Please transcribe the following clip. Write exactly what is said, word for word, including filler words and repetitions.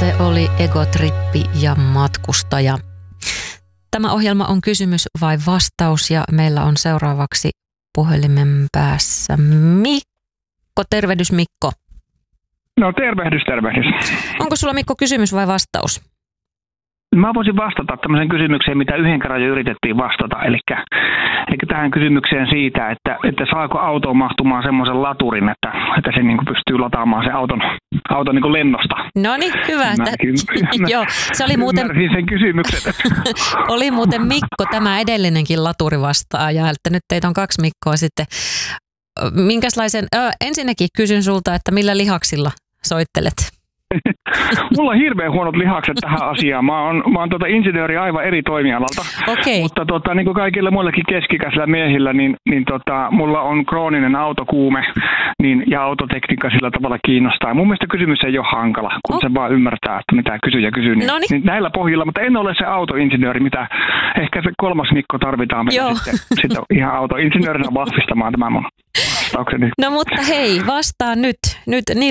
Se oli Egotrippi ja matkustaja. Tämä ohjelma on kysymys vai vastaus ja meillä on seuraavaksi puhelimen päässä Mikko. Tervehdys Mikko. No tervehdys, tervehdys. Onko sulla Mikko kysymys vai vastaus? Mä voisin vastata tämmöiseen kysymykseen, mitä yhden kerran jo yritettiin vastata. Eli, eli tähän kysymykseen siitä, että, että saako autoon mahtumaan semmoisen laturin, että, että se niin kuin pystyy lataamaan sen auton, auton niin kuin lennosta. No niin, hyvä. Että, mä, joo, se oli muuten, sen kysymyksen. oli muuten Mikko tämä edellinenkin laturivastaaja, että nyt teitä on kaksi Mikkoa sitten. Minkälaisen, ö, ensinnäkin kysyn sulta, että millä lihaksilla soittelet? Mulla on hirveän huonot lihakset tähän asiaan. Mä oon, mä oon tota insinööri aivan eri toimialalta. Okay. Mutta tota, niin kuin kaikilla muillekin keskikäisillä miehillä, niin, niin tota, mulla on krooninen autokuume niin, ja autotekniikka sillä tavalla kiinnostaa. Ja mun mielestä kysymys ei ole hankala, kun oh. se vaan ymmärtää, että mitä kysyjä kysyy. Niin, niin näillä pohjilla, mutta en ole se autoinsinööri, mitä ehkä se kolmas Mikko tarvitaan sitten, sitten ihan autoinsinöörinä vahvistamaan tämä mun vastaukseni. No mutta hei, vastaa nyt, nyt niillä